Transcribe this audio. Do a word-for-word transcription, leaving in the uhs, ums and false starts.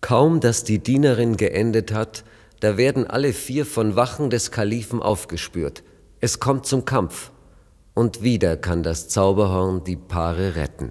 Kaum, dass die Dienerin geendet hat, da werden alle vier von Wachen des Kalifen aufgespürt. Es kommt zum Kampf. Und wieder kann das Zauberhorn die Paare retten.